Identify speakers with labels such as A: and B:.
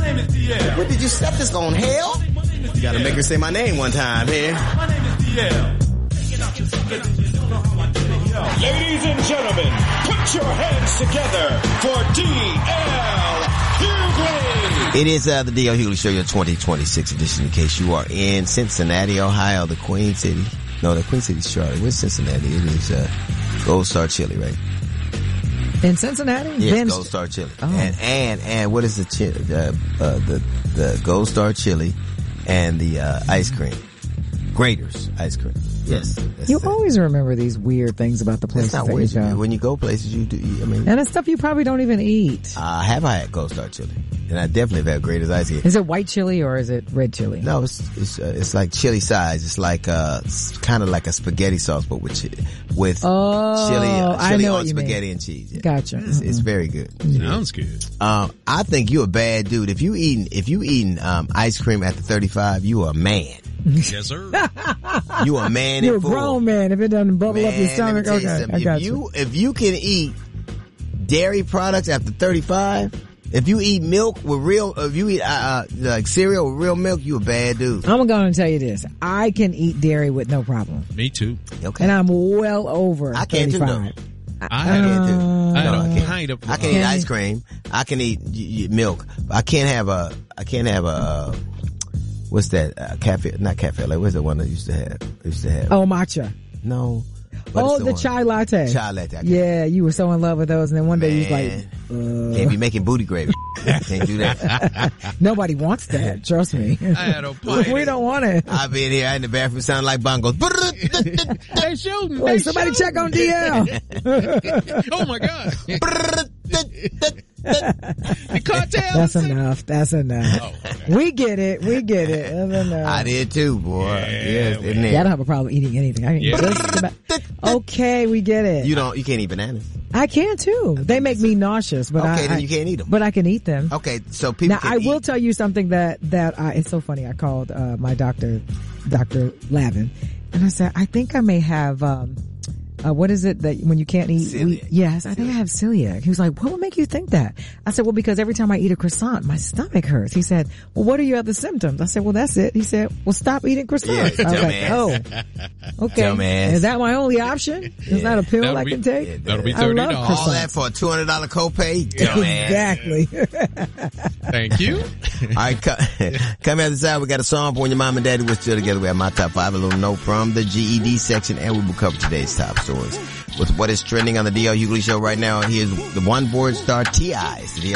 A: name is DL.
B: What did you set this on, hell? You gotta make her say my name one time here.
A: My name is DL.
C: Ladies and gentlemen, put your hands together for D.L. Hughley.
B: It is the D.L. Hughley Show, your 2026 edition, in case you are in Cincinnati, Ohio, the Queen City. No, the Queen City's Charlotte. Where's Cincinnati? It is Gold Star Chili, right?
D: In Cincinnati?
B: Yes, Gold Star Chili.
D: Oh.
B: And what is the Gold Star Chili and the ice cream? Grater's ice cream. Yes.
D: You always remember these weird things about the places
B: That's not
D: that
B: weird.
D: you go.
B: When you go places, you do.
D: And it's stuff you probably don't even eat.
B: Have I had Gold Star Chili? And I definitely have had Grater's ice cream.
D: Is it white chili or is it red chili?
B: No, it's like chili size. It's like kind of like a spaghetti sauce, but with chili on spaghetti and cheese. Yeah.
D: Gotcha.
B: It's very good.
E: Sounds good.
B: I think you're a bad dude if you eating ice cream after 35. You are a man.
E: Yes, sir.
B: You a man.
D: You're a grown man. If it doesn't bubble up your stomach, okay. I got you.
B: If you can eat dairy products after 35, if you eat milk with if you eat like cereal with real milk, you a bad dude.
D: I'm going to tell you this: I can eat dairy with no problem.
E: Me too.
B: Okay.
D: And I'm well over.
B: I can
D: 35.
B: too. Though.
E: I can
B: eat ice cream. I can eat milk. I can't have a what's that? Cafe? Not cafe. Like what's the one I used to have?
D: Oh, matcha.
B: No.
D: Oh, the chai latte.
B: Chai latte.
D: Yeah, you were so in love with those, and then one day you was like,
B: can't be making booty gravy. Can't do that.
D: Nobody wants that. Trust me.
E: I had a party.
D: We don't want it.
B: I've been here in the bathroom sounding like bongos.
E: They shooting.
D: Wait, somebody check on DL.
E: Oh my God. The cartel.
D: That's enough.
E: Oh, okay.
D: We get it. That's enough.
B: I did too, boy. Yes, isn't it?
D: Yeah, I don't have a problem eating anything. I can okay, we get it.
B: You can't eat bananas.
D: I can too. They make me nauseous, but
B: then you can't eat them.
D: But I can eat them.
B: Okay, so people.
D: Now I will tell you something that it's so funny. I called my doctor, Dr. Lavin, and I said I think I may have what is it that when you can't eat wheat? Yes, I think I have celiac. He was like, what would make you think that? I said, well, because every time I eat a croissant, my stomach hurts. He said, well, what are your other symptoms? I said, well, that's it. He said, well, stop eating croissants. I was like, oh, okay.
B: Dumbass.
D: Is that my only option? Is that a pill I can take?
E: That'll be $30.
B: All that for a $200 copay? Dumbass.
D: Exactly.
E: Thank you.
B: All right, come out the side. We got a song for when your mom and daddy were still together. We have my top 5, a little note from the GED section, and we will cover today's top stories. With what is trending on the D.L. Hughley Show right now, here's the one board star T.I.